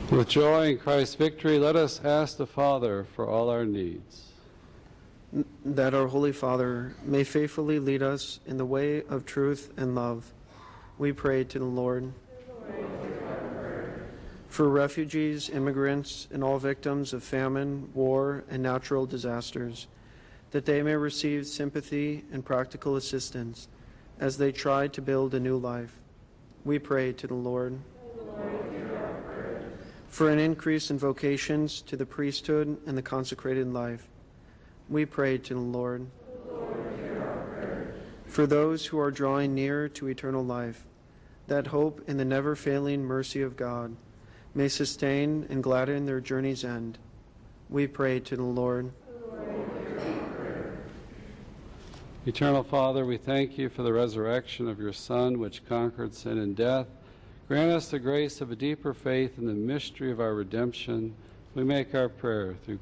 With joy in Christ's victory, let us ask the Father for all our needs. That our Holy Father may faithfully lead us in the way of truth and love, we pray to the Lord. For refugees, immigrants, and all victims of famine, war, and natural disasters, that they may receive sympathy and practical assistance as they try to build a new life, we pray to the Lord. For an increase in vocations to the priesthood and the consecrated life, we pray to the Lord. For those who are drawing near to eternal life, that hope in the never-failing mercy of God may sustain and gladden their journey's end, we pray to the Lord. Eternal Father, we thank you for the resurrection of your Son, which conquered sin and death. Grant us the grace of a deeper faith in the mystery of our redemption. We make our prayer through